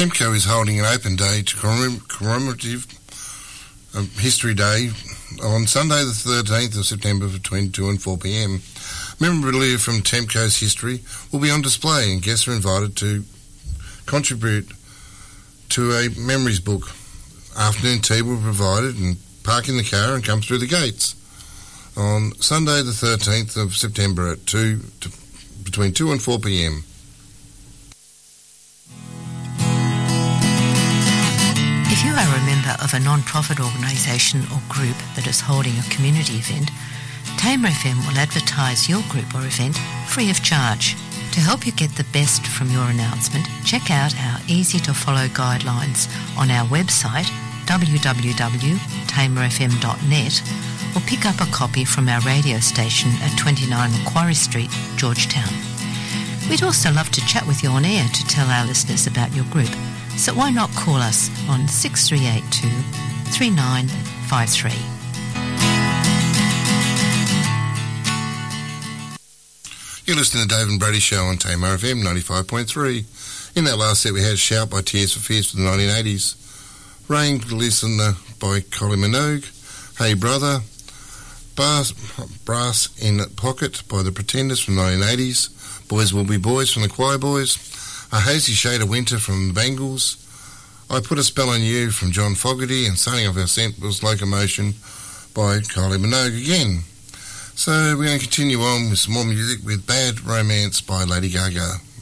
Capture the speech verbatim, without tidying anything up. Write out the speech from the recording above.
Temco is holding an open day to commem- commemorative um, History Day on Sunday the thirteenth of September between two and four p.m. Memorabilia from Temco's history will be on display and guests are invited to contribute to a memories book. Afternoon tea will be provided and park in the car and come through the gates on Sunday the thirteenth of September at two to, between two and four p.m. If you are a member of a non-profit organisation or group that is holding a community event, Tamer F M will advertise your group or event free of charge. To help you get the best from your announcement, check out our easy-to-follow guidelines on our website w w w dot tamer f m dot net or pick up a copy from our radio station at twenty-nine Macquarie Street, Georgetown. We'd also love to chat with you on air to tell our listeners about your group, so why not call us on six three eight two, three nine five three. You're listening to Dave and Brady Show on Tamer F M ninety-five point three. In that last set we had Shout by Tears for Fears for the nineteen eighties, Rain Listener by Kylie Minogue, Hey Brother, Brass, Brass in Pocket by the Pretenders from the nineteen eighties, Boys Will Be Boys from the Choir Boys, A Hazy Shade of Winter from the Bangles, I Put a Spell on You from John Fogerty, and Sunning Off Our Scent was Locomotion by Kylie Minogue again. So we're going to continue on with some more music with Bad Romance by Lady Gaga.